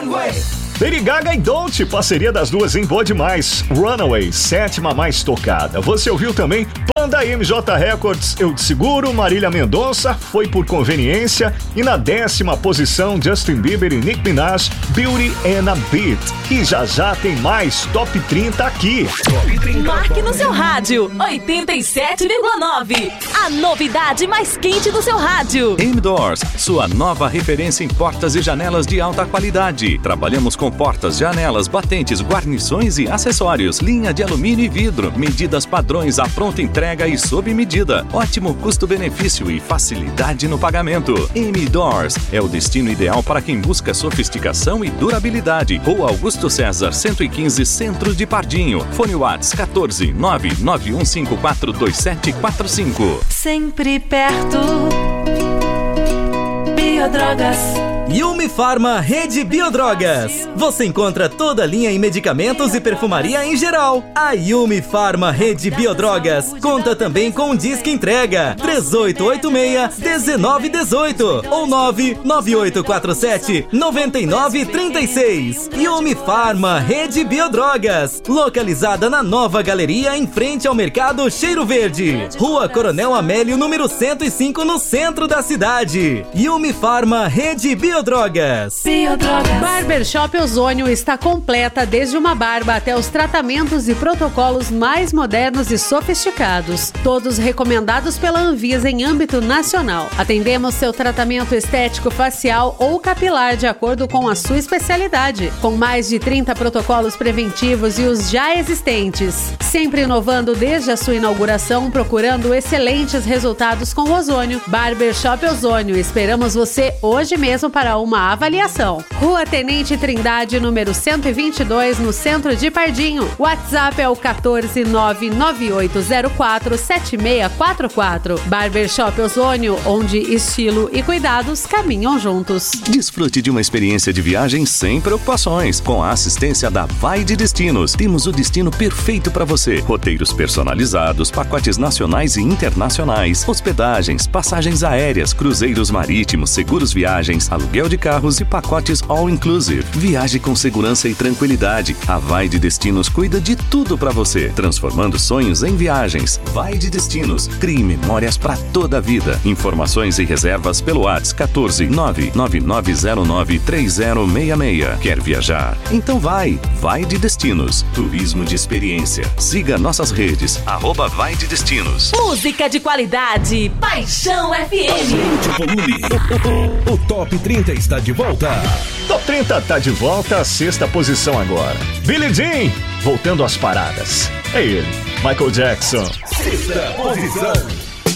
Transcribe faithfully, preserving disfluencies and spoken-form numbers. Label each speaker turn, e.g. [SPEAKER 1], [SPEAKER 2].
[SPEAKER 1] Runway.
[SPEAKER 2] Lady Gaga e Don't, parceria das duas em Boa Demais. Runaway, sétima mais tocada. Você ouviu também Panda M J Records, Eu Te Seguro, Marília Mendonça, Foi Por Conveniência. E na décima posição, Justin Bieber e Nicki Minaj, Beauty and a Beat. E já já tem mais Top trinta aqui.
[SPEAKER 3] Marque no seu rádio, oitenta e sete vírgula nove. A novidade mais quente do seu rádio.
[SPEAKER 4] M-Doors, sua nova referência em portas e janelas de alta qualidade. Trabalhamos com portas, janelas, batentes, guarnições e acessórios. Linha de alumínio e vidro. Medidas padrões à pronta entrega e sob medida. Ótimo custo-benefício e facilidade no pagamento. M-Doors é o destino ideal para quem busca sofisticação e durabilidade. Rua Augusto César, cento e quinze, Centro de Pardinho. Fone Whats quatorze, nove nove um cinco quatro dois sete quatro cinco.
[SPEAKER 3] Sempre perto. Biodrogas.
[SPEAKER 5] Yumi Farma Rede Biodrogas. Você encontra toda a linha em medicamentos e perfumaria em geral. A Yumi Farma Rede Biodrogas conta também com disque entrega três oito oito seis, um nove um oito ou nove nove oito quatro sete, nove nove três seis. Yumi Farma Rede Biodrogas, localizada na Nova Galeria em frente ao Mercado Cheiro Verde, Rua Coronel Amélio, número cento e cinco, no centro da cidade. Yumi Farma Rede Biodrogas. Biodrogas.
[SPEAKER 3] Biodrogas. Barbershop Ozônio está completa, desde uma barba até os tratamentos e protocolos mais modernos e sofisticados. Todos recomendados pela Anvisa em âmbito nacional. Atendemos seu tratamento estético facial ou capilar de acordo com a sua especialidade. Com mais de trinta protocolos preventivos e os já existentes. Sempre inovando desde a sua inauguração, procurando excelentes resultados com o Ozônio. Barbershop Ozônio. Esperamos você hoje mesmo para para uma avaliação. Rua Tenente Trindade, número cento e vinte e dois, no centro de Pardinho. WhatsApp é o quatorze, nove nove oito zero quatro, sete seis quatro quatro. Barbershop Ozônio, onde estilo e cuidados caminham juntos.
[SPEAKER 4] Desfrute de uma experiência de viagem sem preocupações. Com a assistência da Vai de Destinos, temos o destino perfeito para você. Roteiros personalizados, pacotes nacionais e internacionais, hospedagens, passagens aéreas, cruzeiros marítimos, seguros viagens, aluguel de carros e pacotes all-inclusive. Viaje com segurança e tranquilidade. A Vai de Destinos cuida de tudo para você, transformando sonhos em viagens. Vai de Destinos. Crie memórias para toda a vida. Informações e reservas pelo WhatsApp quatorze, nove nove nove zero nove três zero seis seis. Quer viajar? Então vai. Vai de Destinos. Turismo de experiência. Siga nossas redes. Arroba Vai de Destinos.
[SPEAKER 3] Música de qualidade. Paixão F M.
[SPEAKER 1] Aumente o volume. O, o, o Top trinta está de volta.
[SPEAKER 2] Top trinta tá de volta, a sexta posição agora. Billie Jean, voltando às paradas. É ele, Michael Jackson.
[SPEAKER 1] Sexta posição.